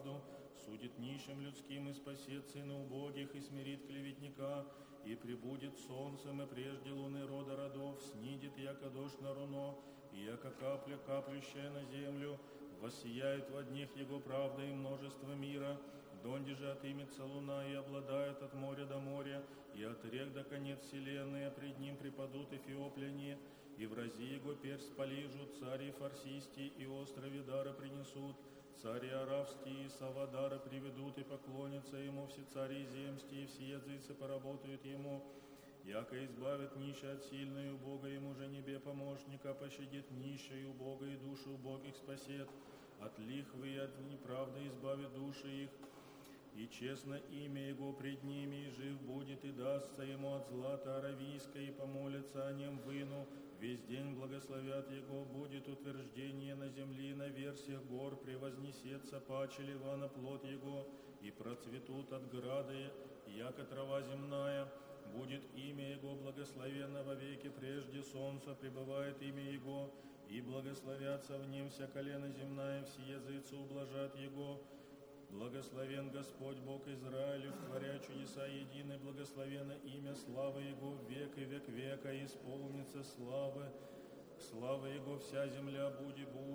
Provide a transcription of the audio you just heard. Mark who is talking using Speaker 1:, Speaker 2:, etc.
Speaker 1: правду, судит нищим людским и спасет сына убогих, и смирит клеветника, и прибудет солнцем, и прежде луны рода родов, снидет, яко дождь на руно, и яко капля, каплющая на землю, воссияет во днях его правда и множество мира, донде же отымется луна, и обладает от моря до моря, и от рек до конец вселенной, а пред ним припадут эфиопляне, и врази его персть полижут, цари фарсисти и острове дара принесут, цари аравские и Савадара приведут и поклонятся ему, все цари земские и все языцы поработают ему, яко избавит нищий от сильной, убога ему же небе помощника, пощадит нищую, убога и душу убогих спасет, от лихвы и от неправды избавит души их, и честно имя его пред ними, и жив будет, и дастся ему от злата аравийской, и помолятся о нем выну, весь день благословят его, будет утверждение на земле, на версиях гор, превознесется паче Ливана плод его, и процветут от града, яко трава земная, будет имя его благословенно во веки, прежде солнца пребывает имя его, и благословятся в нем вся колено земная, все языцы ублажат его. Благословен Господь Бог Израилев, творя чудеса единый, благословенно имя, слава Его в век и век века, исполнится славы, слава Его вся земля будет.